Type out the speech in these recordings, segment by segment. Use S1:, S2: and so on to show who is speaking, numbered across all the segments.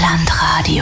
S1: Rockland-Radio.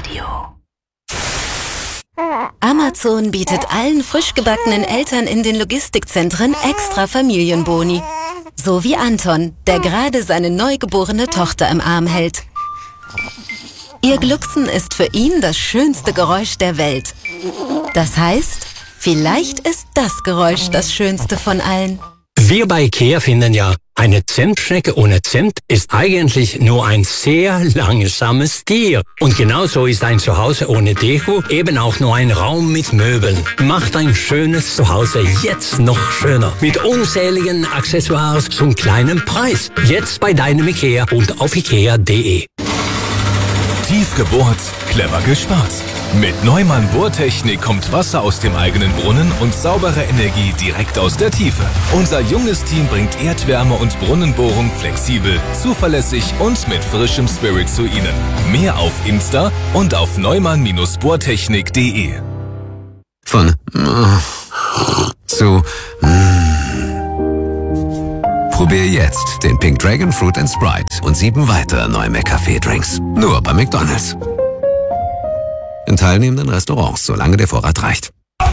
S1: Amazon bietet allen frisch gebackenen Eltern in den Logistikzentren extra Familienboni. So wie Anton, der gerade seine neugeborene Tochter im Arm hält. Ihr Glucksen ist für ihn das schönste Geräusch der Welt. Das heißt, vielleicht ist das Geräusch das schönste von allen.
S2: Wir bei IKEA finden ja, eine Zimtschnecke ohne Zimt ist eigentlich nur ein sehr langsames Tier. Und genauso ist ein Zuhause ohne Deko eben auch nur ein Raum mit Möbeln. Macht ein schönes Zuhause jetzt noch schöner. Mit unzähligen Accessoires zum kleinen Preis. Jetzt bei deinem IKEA und auf ikea.de.
S3: Tief gebohrt, clever gespart. Mit Neumann Bohrtechnik kommt Wasser aus dem eigenen Brunnen und saubere Energie direkt aus der Tiefe. Unser junges Team bringt Erdwärme und Brunnenbohrung flexibel, zuverlässig und mit frischem Spirit zu Ihnen. Mehr auf Insta und auf neumann-bohrtechnik.de.
S4: Von zu Probier jetzt den Pink Dragon Fruit & Sprite und 7 weitere neue McCafé-Drinks. Nur bei McDonald's. In teilnehmenden Restaurants, solange der Vorrat reicht.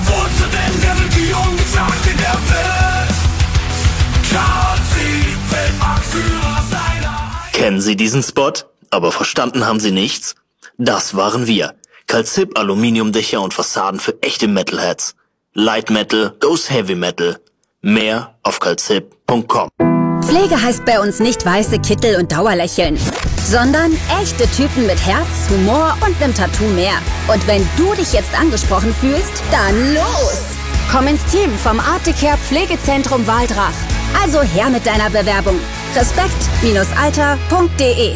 S5: Kennen Sie diesen Spot? Aber verstanden haben Sie nichts? Das waren wir. Calzip Aluminiumdächer und Fassaden für echte Metalheads. Light Metal goes Heavy Metal. Mehr auf calzip.com.
S6: Pflege heißt bei uns nicht weiße Kittel und Dauerlächeln, sondern echte Typen mit Herz, Humor und einem Tattoo mehr. Und wenn du dich jetzt angesprochen fühlst, dann los! Komm ins Team vom Articare Pflegezentrum Waldrach. Also her mit deiner Bewerbung. Respekt-alter.de.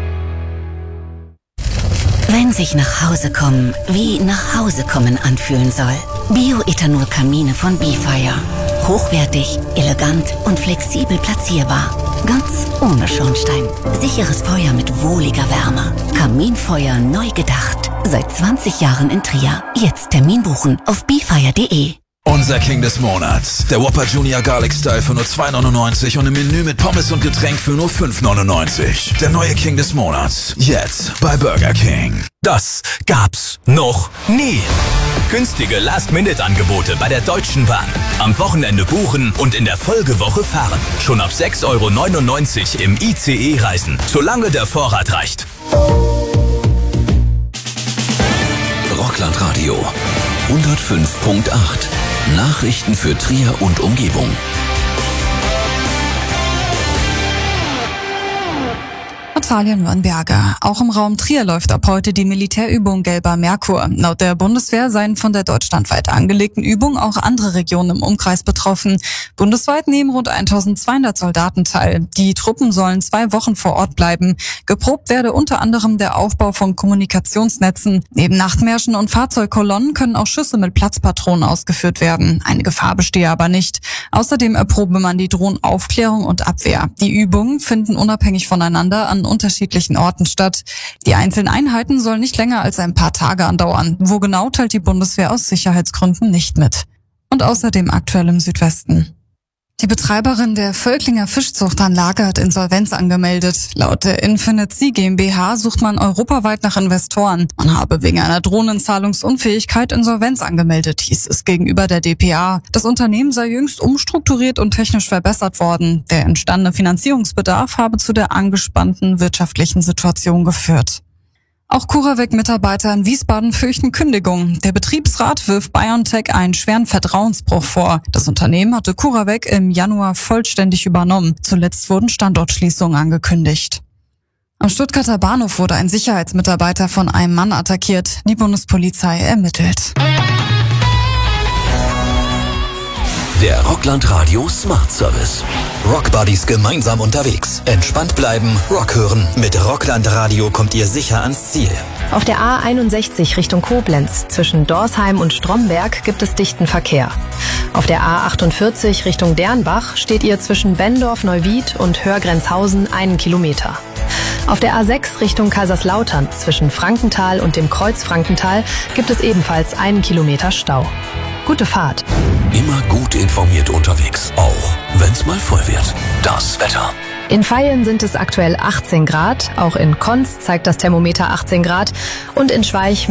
S1: Wenn sich nach Hause kommen wie nach Hause kommen anfühlen soll. Bioethanol-Kamine von BeFire. Hochwertig, elegant und flexibel platzierbar. Ganz ohne Schornstein. Sicheres Feuer mit wohliger Wärme. Kaminfeuer neu gedacht. Seit 20 Jahren in Trier. Jetzt Termin buchen auf befire.de.
S7: Unser King des Monats. Der Whopper Junior Garlic Style für nur $2,99 und im Menü mit Pommes und Getränk für nur $5,99. Der neue King des Monats. Jetzt bei Burger King. Das gab's noch nie.
S3: Günstige Last-Minute-Angebote bei der Deutschen Bahn. Am Wochenende buchen und in der Folgewoche fahren. Schon ab €6,99 im ICE reisen, solange der Vorrat reicht.
S4: Rockland-Radio 105.8. Nachrichten für Trier und Umgebung.
S8: Natalia Nürnberger. Auch im Raum Trier läuft ab heute die Militärübung Gelber Merkur. Laut der Bundeswehr seien von der deutschlandweit angelegten Übung auch andere Regionen im Umkreis betroffen. Bundesweit nehmen rund 1200 Soldaten teil. Die Truppen sollen 2 Wochen vor Ort bleiben. Geprobt werde unter anderem der Aufbau von Kommunikationsnetzen. Neben Nachtmärschen und Fahrzeugkolonnen können auch Schüsse mit Platzpatronen ausgeführt werden. Eine Gefahr bestehe aber nicht. Außerdem erprobe man die Drohnenaufklärung und Abwehr. Die Übungen finden unabhängig voneinander an unterschiedlichen Orten statt. Die einzelnen Einheiten sollen nicht länger als ein paar Tage andauern. Wo genau, teilt die Bundeswehr aus Sicherheitsgründen nicht mit. Und außerdem aktuell im Südwesten. Die Betreiberin der Völklinger Fischzuchtanlage hat Insolvenz angemeldet. Laut der Infinite Sea GmbH sucht man europaweit nach Investoren. Man habe wegen einer drohenden Zahlungsunfähigkeit Insolvenz angemeldet, hieß es gegenüber der dpa. Das Unternehmen sei jüngst umstrukturiert und technisch verbessert worden. Der entstandene Finanzierungsbedarf habe zu der angespannten wirtschaftlichen Situation geführt. Auch CuraVec-Mitarbeiter in Wiesbaden fürchten Kündigung. Der Betriebsrat wirft BioNTech einen schweren Vertrauensbruch vor. Das Unternehmen hatte CuraVec im Januar vollständig übernommen. Zuletzt wurden Standortschließungen angekündigt. Am Stuttgarter Bahnhof wurde ein Sicherheitsmitarbeiter von einem Mann attackiert. Die Bundespolizei ermittelt.
S4: Der Rockland-Radio Smart Service.
S9: Rockbuddies gemeinsam unterwegs. Entspannt bleiben, Rock hören. Mit Rockland Radio kommt ihr sicher ans Ziel.
S10: Auf der A61 Richtung Koblenz zwischen Dorsheim und Stromberg gibt es dichten Verkehr. Auf der A48 Richtung Dernbach steht ihr zwischen Bendorf-Neuwied und Hörgrenzhausen 1 Kilometer. Auf der A6 Richtung Kaiserslautern zwischen Frankenthal und dem Kreuz Frankenthal gibt es ebenfalls 1 Kilometer Stau. Gute Fahrt.
S4: Immer gut informiert unterwegs, auch wenn's mal voll wird. Das Wetter.
S10: In Vaihingen sind es aktuell 18 Grad, auch in Konz zeigt das Thermometer 18 Grad und in Schweich